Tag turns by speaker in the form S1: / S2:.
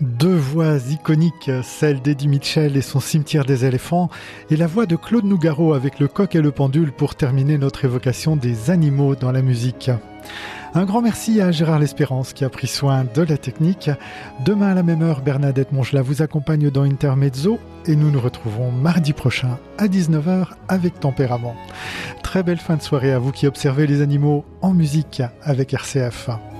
S1: Deux voix iconiques, celle d'Eddie Mitchell et son Cimetière des éléphants, et la voix de Claude Nougaro avec Le Coq et le Pendule pour terminer notre évocation des animaux dans la musique. Un grand merci à Gérard L'Espérance qui a pris soin de la technique. Demain à la même heure, Bernadette Mongelat vous accompagne dans Intermezzo et nous nous retrouvons mardi prochain à 19h avec Tempérament. Très belle fin de soirée à vous qui observez les animaux en musique avec RCF.